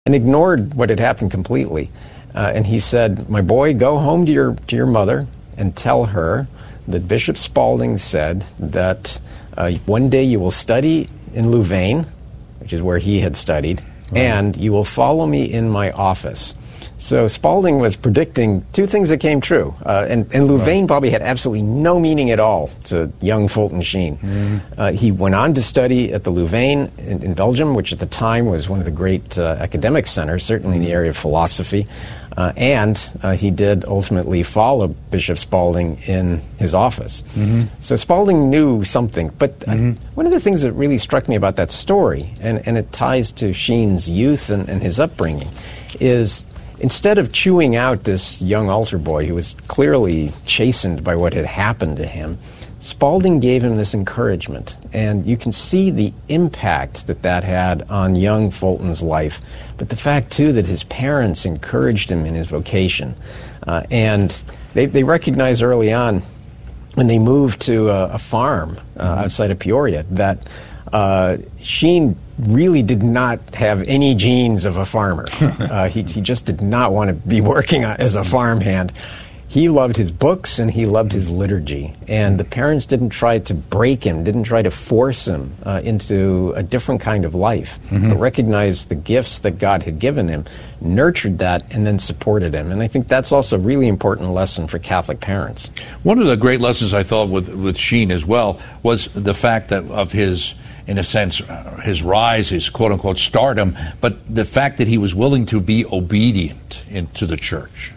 and ignored what had happened completely. And he said, "My boy, go home to your mother and tell her that Bishop Spalding said that one day you will study in Louvain," which is where he had studied, "and you will follow me in my office." So Spalding was predicting two things that came true. And Louvain probably had absolutely no meaning at all to young Fulton Sheen. He went on to study at the Louvain in Belgium, which at the time was one of the great academic centers, certainly in the area of philosophy. And he did ultimately follow Bishop Spalding in his office. So Spalding knew something. But one of the things that really struck me about that story, and it ties to Sheen's youth and his upbringing, is instead of chewing out this young altar boy who was clearly chastened by what had happened to him, Spalding gave him this encouragement. And you can see the impact that had on young Fulton's life. But the fact, too, that his parents encouraged him in his vocation. And they recognized early on, when they moved to a farm outside of Peoria, that Sheen really did not have any genes of a farmer. He just did not want to be working as a farmhand. He loved his books and he loved his liturgy. And the parents didn't try to break him, didn't try to force him into a different kind of life, but recognized the gifts that God had given him, nurtured that, and then supported him. And I think that's also a really important lesson for Catholic parents. One of the great lessons I thought with Sheen as well was the fact that of his, in a sense, his rise, his quote-unquote stardom, but the fact that he was willing to be obedient to the church.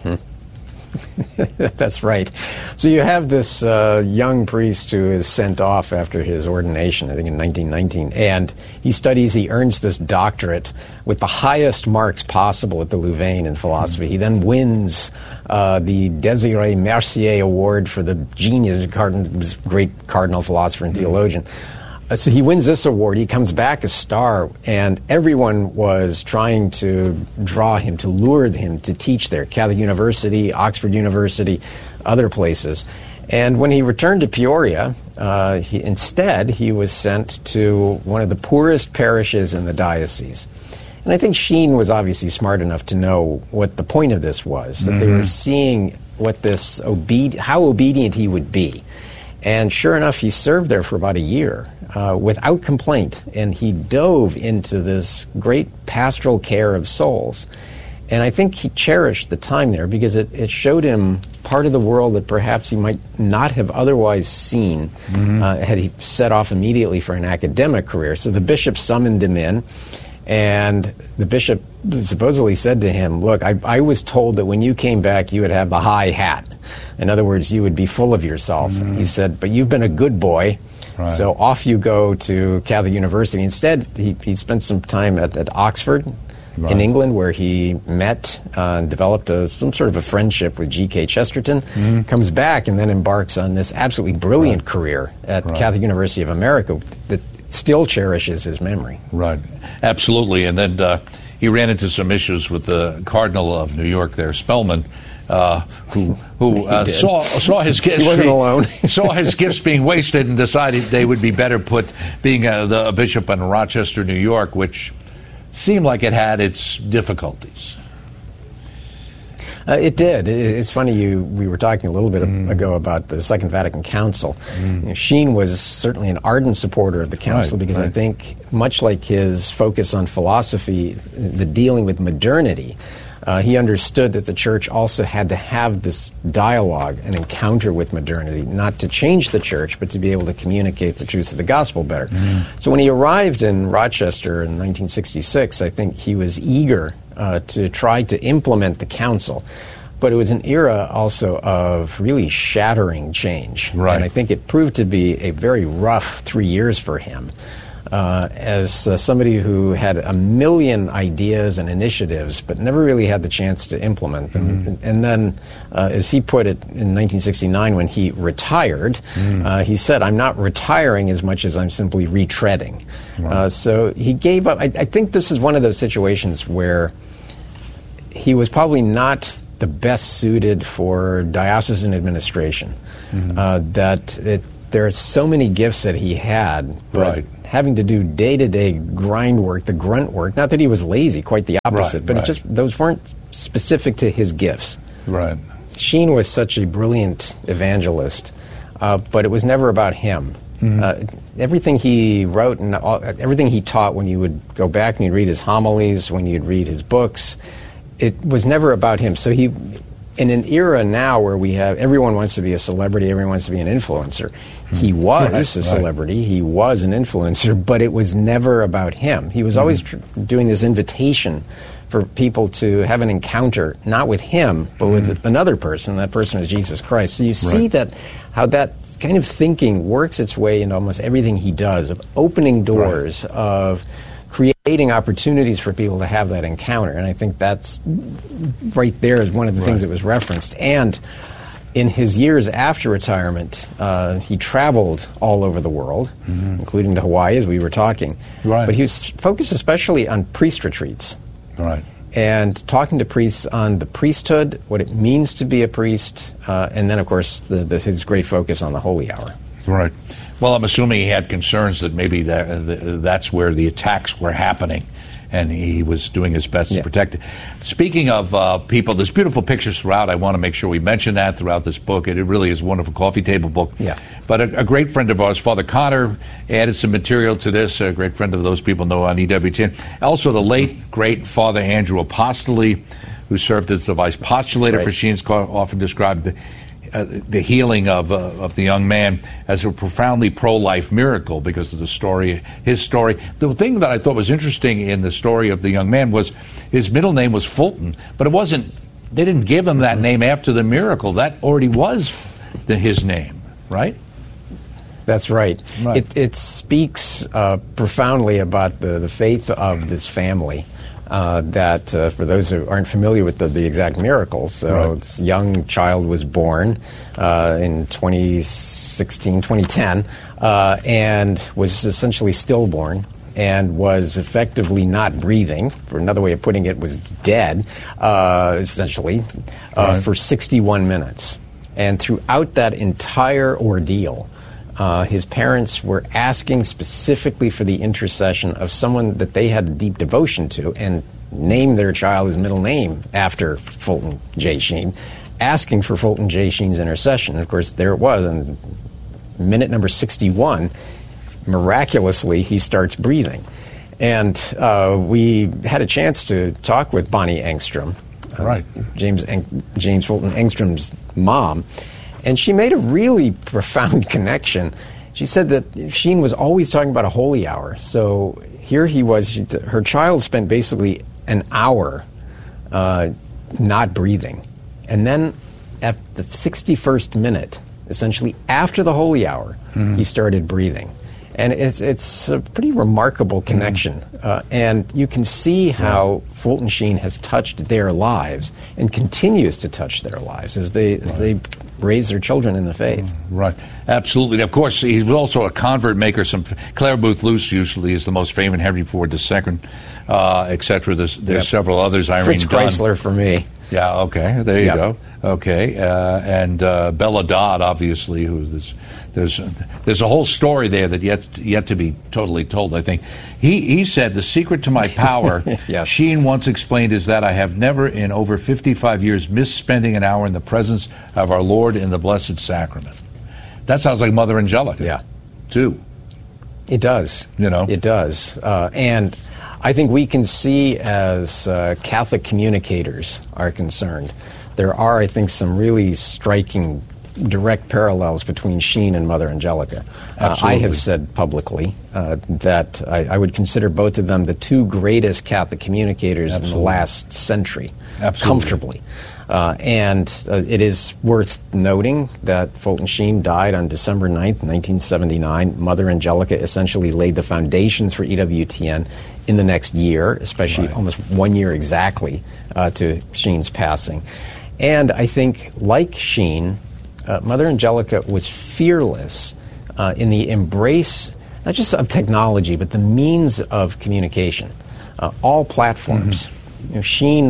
That's right. So you have this young priest who is sent off after his ordination, I think in 1919, and he studies, he earns this doctorate with the highest marks possible at the Louvain in philosophy. He then wins the Désiré Mercier Award for the genius, great cardinal philosopher and theologian. So he wins this award. He comes back a star, and everyone was trying to draw him, to lure him to teach there. Catholic University, Oxford University, other places. And when he returned to Peoria, instead he was sent to one of the poorest parishes in the diocese. And I think Sheen was obviously smart enough to know what the point of this was, that they were seeing what this how obedient he would be. And sure enough, he served there for about a year without complaint, and he dove into this great pastoral care of souls. And I think he cherished the time there because it showed him part of the world that perhaps he might not have otherwise seen had he set off immediately for an academic career. So the bishop summoned him in, and the bishop supposedly said to him, "Look, I was told that when you came back you would have the high hat. In other words, you would be full of yourself." He said, "But you've been a good boy, so off you go to Catholic University." Instead, he spent some time at Oxford in England, where he met and developed some sort of a friendship with G.K. Chesterton, comes back and then embarks on this absolutely brilliant career at Catholic University of America that still cherishes his memory. Right, absolutely. And then he ran into some issues with the Cardinal of New York there, Spellman, who saw his gifts. He wasn't alone. Saw his gifts being wasted and decided they would be better put being a bishop in Rochester, New York, which seemed like it had its difficulties. It did. It's funny, we were talking a little bit ago about the Second Vatican Council. Sheen was certainly an ardent supporter of the Council because I think, much like his focus on philosophy, the dealing with modernity, he understood that the Church also had to have this dialogue, an encounter with modernity, not to change the Church, but to be able to communicate the truths of the gospel better. So when he arrived in Rochester in 1966, I think he was eager to try to implement the Council. But it was an era also of really shattering change. And I think it proved to be a very rough 3 years for him. As somebody who had a million ideas and initiatives, but never really had the chance to implement them. And then, as he put it in 1969 when he retired, he said, "I'm not retiring as much as I'm simply retreading." So he gave up. I think this is one of those situations where he was probably not the best suited for diocesan administration. There are so many gifts that he had, but having to do day-to-day grind work, the grunt work. Not that he was lazy, quite the opposite, but those weren't specific to his gifts. Right. Sheen was such a brilliant evangelist, but it was never about him. Everything he wrote and everything he taught, when you would go back and you'd read his homilies, when you'd read his books, it was never about him. So he, in an era now where we have everyone wants to be a celebrity, everyone wants to be an influencer, he was a celebrity, he was an influencer, but it was never about him. He was always doing this invitation for people to have an encounter, not with him, but with another person. That person is Jesus Christ. So you see that how that kind of thinking works its way into almost everything he does, of opening doors, of creating opportunities for people to have that encounter. And I think that's right there is one of the things that was referenced. And in his years after retirement, he traveled all over the world, including to Hawaii, as we were talking. But he was focused especially on priest retreats. And talking to priests on the priesthood, what it means to be a priest, and then, of course, his great focus on the holy hour. Right. Well, I'm assuming he had concerns that maybe that's where the attacks were happening, and he was doing his best to protect it. Speaking of people, there's beautiful pictures throughout. I want to make sure we mention that throughout this book. It really is a wonderful coffee table book. But a great friend of ours, Father Connor, added some material to this. A great friend of those people know on EWTN. Also, the late, great Father Andrew Apostoli, who served as the vice postulator for Sheen's, often described the healing of the young man as a profoundly pro-life miracle because of his story. The thing that I thought was interesting in the story of the young man was his middle name was Fulton, but it wasn't. They didn't give him that name after the miracle. That already was his name, right? That's right. It speaks profoundly about the faith of this family. That for those who aren't familiar with the exact miracle, so this young child was born in 2010, and was essentially stillborn and was effectively not breathing. For another way of putting it, was dead, essentially, for 61 minutes. And throughout that entire ordeal, his parents were asking specifically for the intercession of someone that they had a deep devotion to and named their child his middle name after Fulton J. Sheen, asking for Fulton J. Sheen's intercession. And of course, there it was. And minute number 61, miraculously, he starts breathing. And we had a chance to talk with Bonnie Engstrom, James Fulton Engstrom's mom, and she made a really profound connection. She said that Sheen was always talking about a holy hour. So here he was, her child spent basically an hour not breathing. And then at the 61st minute, essentially after the holy hour, he started breathing. And it's a pretty remarkable connection. And you can see how Fulton Sheen has touched their lives and continues to touch their lives as they raise their children in the faith. Right. Absolutely. And of course, he's also a convert maker. Clare Boothe Luce usually is the most famous, Henry Ford II, etc. There's several others. Irene Fritz Chrysler for me. Yeah, okay. There you go. Okay. And Bella Dodd, obviously, who there's a whole story there that yet to be totally told, I think. He said, the secret to my power, Sheen once explained, is that I have never in over 55 years missed spending an hour in the presence of our Lord in the Blessed Sacrament. That sounds like Mother Angelica, too. It does. It does. And I think we can see, as Catholic communicators are concerned, there are, I think, some really striking direct parallels between Sheen and Mother Angelica. I have said publicly that I would consider both of them the two greatest Catholic communicators in the last century, comfortably. And it is worth noting that Fulton Sheen died on December 9th, 1979. Mother Angelica essentially laid the foundations for EWTN in the next year, especially almost 1 year exactly to Sheen's passing. And I think, like Sheen, Mother Angelica was fearless in the embrace, not just of technology, but the means of communication, all platforms. Sheen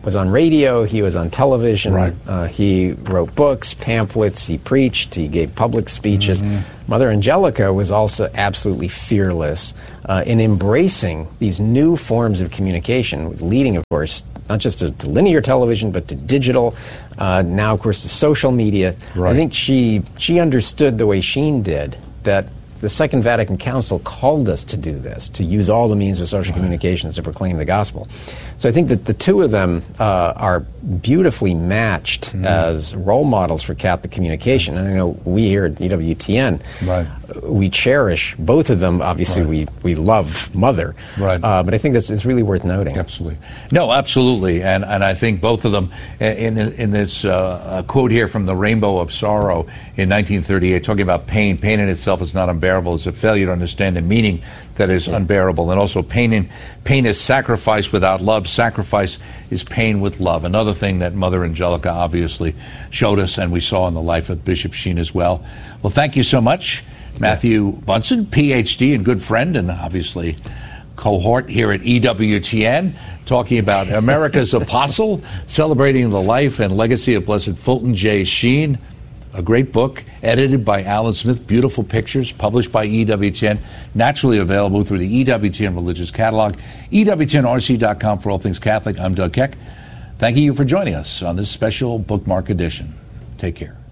was on radio, he was on television, Right. he wrote books, pamphlets, he preached, he gave public speeches. Mother Angelica was also absolutely fearless in embracing these new forms of communication, leading, of course, not just to linear television, but to digital, now, of course, to social media. Right. I think she understood the way Sheen did that the Second Vatican Council called us to do this, to use all the means of social communications to proclaim the gospel. So I think that the two of them are beautifully matched as role models for Catholic communication. And I know we here at EWTN, we cherish both of them. Obviously, we love Mother. Right. But I think it's really worth noting. Absolutely. No, absolutely. And I think both of them, in this quote here from The Rainbow of Sorrow in 1938, talking about pain. Pain in itself is not unbearable. It's a failure to understand the meaning that is unbearable. And also pain is sacrifice without love. Sacrifice is pain with love. Another thing that Mother Angelica obviously showed us, and we saw in the life of Bishop Sheen as well. Well, thank you so much, Matthew Bunson, Ph.D. and good friend, and obviously cohort here at EWTN, talking about America's Apostle, celebrating the life and legacy of Blessed Fulton J. Sheen. A great book, edited by Alan Smith, beautiful pictures, published by EWTN, naturally available through the EWTN Religious Catalog, EWTNRC.com for all things Catholic. I'm Doug Keck. Thank you for joining us on this special bookmark edition. Take care.